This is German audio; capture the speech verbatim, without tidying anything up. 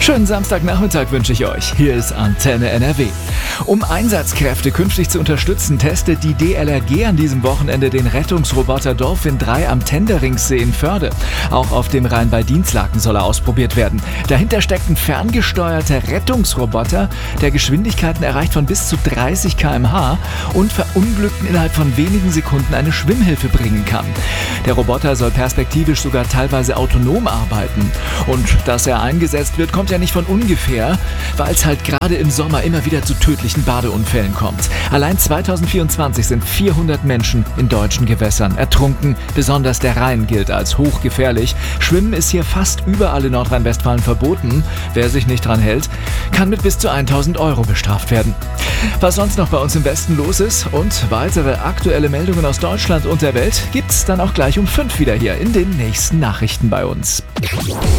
Schönen Samstagnachmittag wünsche ich euch. Hier ist Antenne N R W. Um Einsatzkräfte künftig zu unterstützen, testet die D L R G an diesem Wochenende den Rettungsroboter Dolphin drei am Tenderingsee in Förde. Auch auf dem Rhein bei Dinslaken soll er ausprobiert werden. Dahinter steckt ein ferngesteuerter Rettungsroboter, der Geschwindigkeiten erreicht von bis zu dreißig Kilometer pro Stunde und Verunglückten innerhalb von wenigen Sekunden eine Schwimmhilfe bringen kann. Der Roboter soll perspektivisch sogar teilweise autonom arbeiten. Und dass er eingesetzt wird, kommt ja nicht von ungefähr, weil es halt gerade im Sommer immer wieder zu tödlichen Badeunfällen kommt. Allein zweitausendvierundzwanzig sind vierhundert Menschen in deutschen Gewässern ertrunken. Besonders der Rhein gilt als hochgefährlich. Schwimmen ist hier fast überall in Nordrhein-Westfalen verboten. Wer sich nicht dran hält, kann mit bis zu tausend Euro bestraft werden. Was sonst noch bei uns im Westen los ist und weitere aktuelle Meldungen aus Deutschland und der Welt gibt's dann auch gleich um fünf wieder hier in den nächsten Nachrichten bei uns.